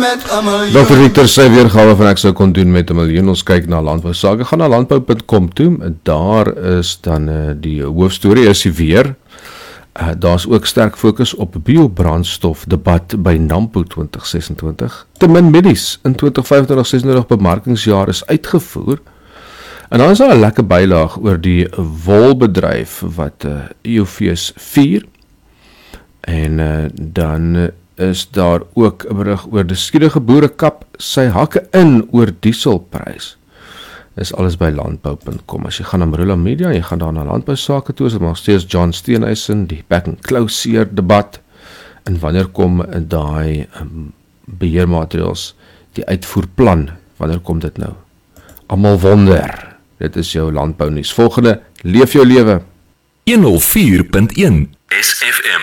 met 'n miljoen. Dr. Victor sê weergawe van ek sou kon doen met 'n miljoen. Ons kyk na landbou sake. Gaan na landbou.com toe. Daar is dan die hoofstorie is die weer. Daar's ook sterk fokus op biobrandstof debat by NAMPO 2026. Te min medies in 2025-26 bemarkingsjaar is uitgevoer. En dan is daar 'n lekker bylaag oor die wolbedryf wat EOV's vier. En dan is daar ook 'n berig oor die skiedige boere kap sy hakke in oor dieselprys. Dis alles by landbou.com. As jy gaan na Marula Media, jy gaan daar na landbou sake toe, is dit nog steeds John Steenhuisen, die back and close debat. En wanneer kom daai beheermateriaals, die uitvoerplan, wanneer kom dit nou? Almal wonder. Dit is jou landbou nuus. Volgende, leef jou lewe. 104.1 SFM